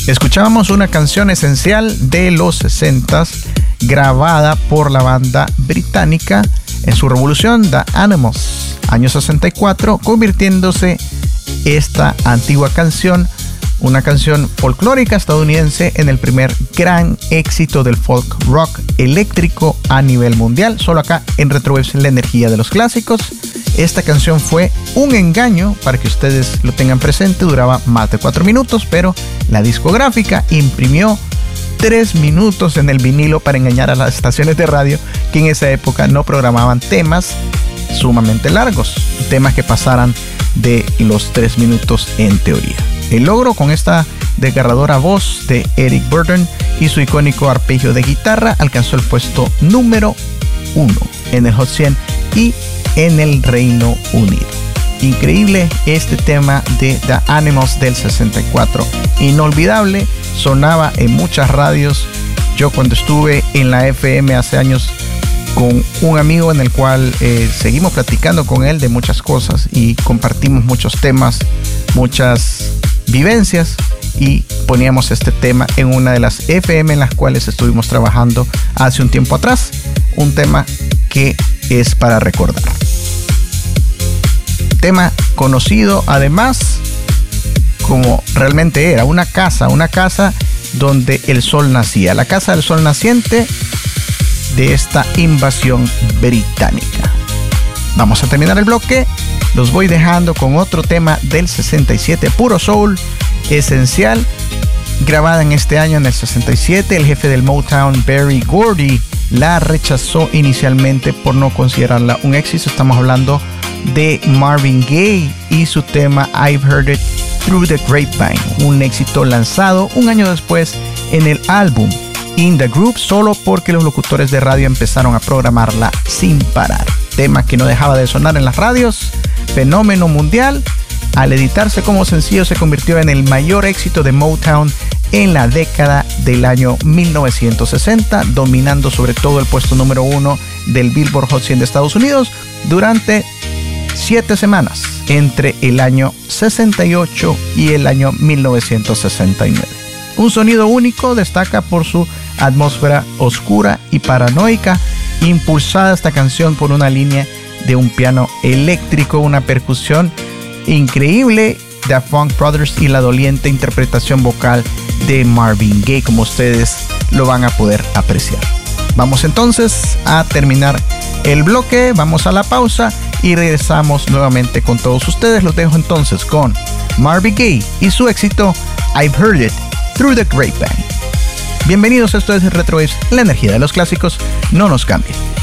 Escuchábamos una canción esencial de los 60s grabada por la banda británica en su revolución, The Animals, año 64, convirtiéndose esta antigua canción, una canción folclórica estadounidense, en el primer gran éxito del folk rock eléctrico a nivel mundial. Solo acá en Retrowaves, la energía de los clásicos. Esta canción fue un engaño, para que ustedes lo tengan presente, duraba más de 4 minutos, pero la discográfica imprimió 3 minutos en el vinilo para engañar a las estaciones de radio que en esa época no programaban temas sumamente largos, temas que pasaran de los 3 minutos en teoría. El logro, con esta desgarradora voz de Eric Burdon y su icónico arpegio de guitarra, alcanzó el puesto número 1 en el Hot 100 y en el Reino Unido. Increíble este tema de The Animals del 64. Inolvidable, sonaba en muchas radios. Yo, cuando estuve en la FM hace años con un amigo, en el cual seguimos platicando con él de muchas cosas y compartimos muchos temas, muchas vivencias, y poníamos este tema en una de las FM en las cuales estuvimos trabajando hace un tiempo atrás. Un tema que es para recordar. Tema conocido además como realmente era una casa donde el sol nacía, la casa del sol naciente de esta invasión británica. Vamos a terminar el bloque. Los voy dejando con otro tema del 67, puro soul, esencial, grabada en este año, en el 67. El jefe del Motown, Berry Gordy, la rechazó inicialmente por no considerarla un éxito. Estamos hablando de Marvin Gaye y su tema I've Heard It Through the Grapevine, un éxito lanzado un año después en el álbum In the Group, solo porque los locutores de radio empezaron a programarla sin parar. Tema que no dejaba de sonar en las radios, fenómeno mundial. Al editarse como sencillo, se convirtió en el mayor éxito de Motown en la década del año 1960, dominando sobre todo el puesto número 1 del Billboard Hot 100 de Estados Unidos durante 7 semanas, entre el año 68 y el año 1969. Un sonido único, destaca por su atmósfera oscura y paranoica, impulsada esta canción por una línea de un piano eléctrico, una percusión increíble de Funk Brothers y la doliente interpretación vocal de Marvin Gaye, como ustedes lo van a poder apreciar. Vamos entonces a terminar el bloque, vamos a la pausa y regresamos nuevamente con todos ustedes. Los dejo entonces con Marvin Gaye y su éxito I've Heard It Through the Grapevine. Bienvenidos, esto es Retrowaves, la energía de los clásicos. No nos cambien.